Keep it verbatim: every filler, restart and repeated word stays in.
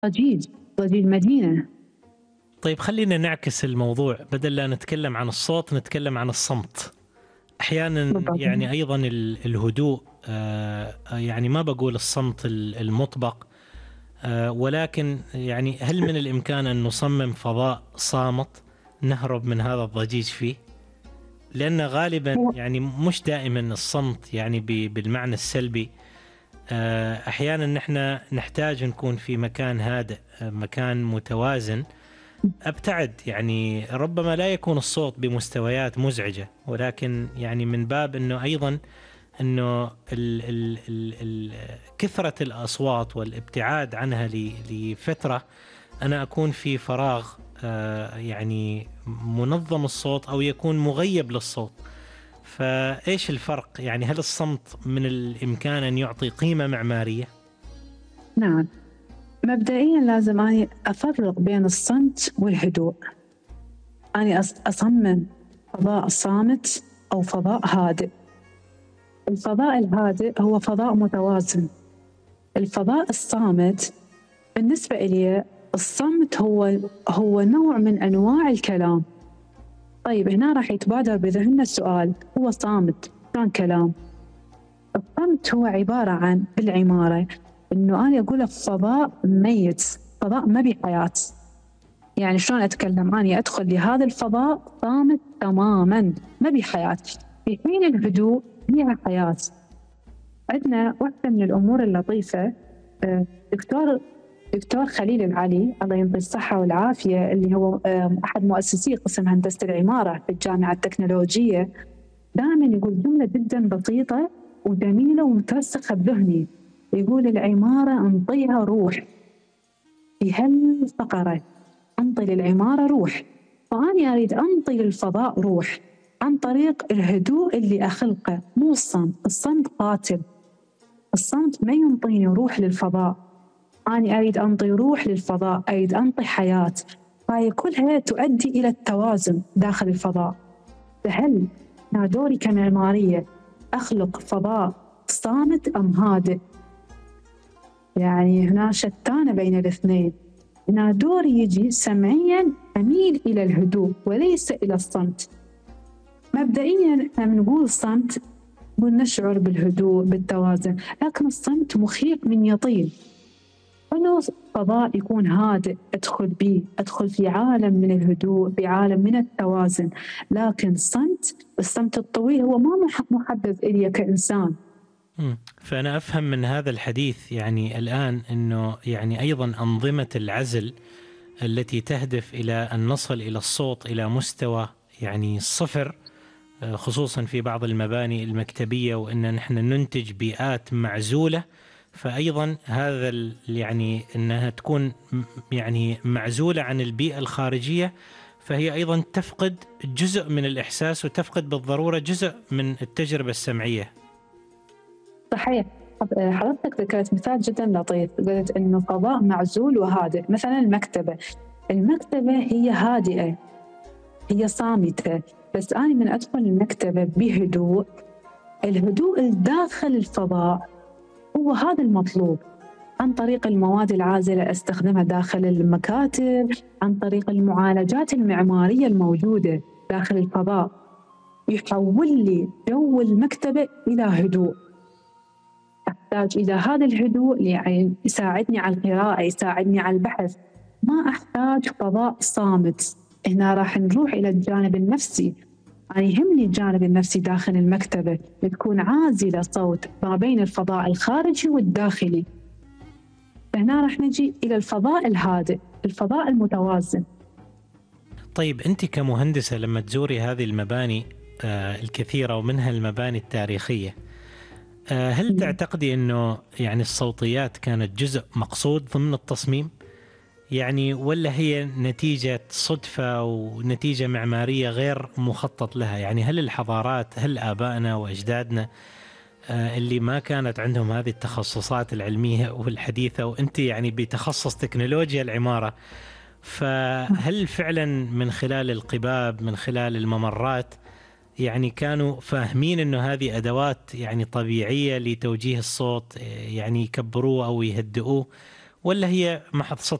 ضجيج ضجيج مدينة. طيب خلينا نعكس الموضوع، بدل لا نتكلم عن الصوت نتكلم عن الصمت. أحيانا بالضبط. يعني أيضا ال- الهدوء، آه، يعني ما بقول الصمت ال- المطبق، آه، ولكن يعني هل من الإمكان أن نصمم فضاء صامت نهرب من هذا الضجيج فيه؟ لأن غالبا هو يعني مش دائما الصمت يعني ب- بالمعنى السلبي. آه، أحيانا نحن نحتاج نكون في مكان هادئ، آه، مكان متوازن، أبتعد. يعني ربما لا يكون الصوت بمستويات مزعجة، ولكن يعني من باب أنه أيضا أنه ال ال ال ال كثرة الأصوات والابتعاد عنها ل- لفترة أنا أكون في فراغ، آه، يعني منظم الصوت أو يكون مغيب للصوت. فإيش الفرق؟ يعني هل الصمت من الإمكان أن يعطي قيمة معمارية؟ نعم، مبدئيا لازم أني أفرق بين الصمت والهدوء. أني أص- أصمم فضاء صامت أو فضاء هادئ. الفضاء الهادئ هو فضاء متوازن. الفضاء الصامت بالنسبة إلي، الصمت هو هو نوع من أنواع الكلام. طيب هنا راح يتبادر بذهننا السؤال، هو صامت كان كلام؟ الصمت هو عبارة عن بالعمارة إنه أنا أقول فضاء ميت، فضاء ما بي حياة. يعني شلون أتكلم؟ أنا أدخل لهذا الفضاء صامت تماماً ما بي حياة، في حين الهدوء فيها حياة. عندنا واحدة من الأمور اللطيفة، آه، دكتور دكتور خليل العلي الله يعطيه الصحة والعافية، اللي هو آه، أحد مؤسسي قسم هندسة العمارة في الجامعة التكنولوجية، دائما يقول جملة جدا بسيطة وجميلة ومترسخة بذهني. يقول العمارة انطيها روح، في هالفقرة انطي للعمارة روح. فأنا أريد أنطي للفضاء روح عن طريق الهدوء اللي أخلقه، مو الصمت. الصمت قاتل، الصمت ما ينطيني روح للفضاء. أنا أريد أنطي روح للفضاء، أريد أنطي حياة. هاي كلها تؤدي إلى التوازن داخل الفضاء. فهل أنا دوري كمعمارية أخلق فضاء صامت أم هادئ؟ يعني هنا شتانة بين الاثنين. هنا دوري يجي سمعيا أميل إلى الهدوء وليس إلى الصمت. مبدئيا احنا نقول صمت، نقول نشعر بالهدوء بالتوازن، لكن الصمت مخيف من يطيل. أنه فضاء يكون هادئ أدخل بيه، أدخل في عالم من الهدوء، بعالم من التوازن. لكن الصمت الصمت الطويل هو ما محبب إلي كإنسان. مم. فأنا أفهم من هذا الحديث يعني الآن أنه يعني أيضا أنظمة العزل التي تهدف إلى أن نصل إلى الصوت إلى مستوى يعني صفر، آه، خصوصا في بعض المباني المكتبية، وأن نحن ننتج بيئات معزولة. فأيضا هذا ال- يعني أنها تكون م- يعني معزولة عن البيئة الخارجية، فهي أيضا تفقد جزء من الإحساس وتفقد بالضرورة جزء من التجربة السمعية. صحيح. حضرتك ذكرت مثال جدا لطيف، قلت إنه فضاء معزول وهادئ. مثلا المكتبة المكتبة هي هادئة، هي صامتة، بس أنا من أدخل المكتبة بهدوء، الهدوء الداخل الفضاء هو هذا المطلوب. عن طريق المواد العازلة أستخدمها داخل المكاتب، عن طريق المعالجات المعمارية الموجودة داخل الفضاء، يحول لي جو المكتبة إلى هدوء. أحتاج إلى هذا الهدوء يعني يساعدني على القراءة، يساعدني على البحث. ما أحتاج فضاء صامت. هنا راح نروح إلى الجانب النفسي. أنا يهمني الجانب النفسي داخل المكتبة، تكون عازلة صوت ما بين الفضاء الخارجي والداخلي. فهنا راح نجي إلى الفضاء الهادئ، الفضاء المتوازن. طيب أنت كمهندسة لما تزوري هذه المباني آه، الكثيرة ومنها المباني التاريخية، آه، هل تعتقدي أنه يعني الصوتيات كانت جزء مقصود ضمن التصميم؟ يعني ولا هي نتيجة صدفة ونتيجة معمارية غير مخطط لها؟ يعني هل الحضارات، هل آبائنا وأجدادنا آه، اللي ما كانت عندهم هذه التخصصات العلمية والحديثة، وأنت يعني بتخصص تكنولوجيا العمارة، فهل فعلا من خلال القباب من خلال الممرات يعني كانوا فاهمين أنه هذه أدوات يعني طبيعية لتوجيه الصوت، يعني يكبروه أو يهدئوه؟ ولا هي محض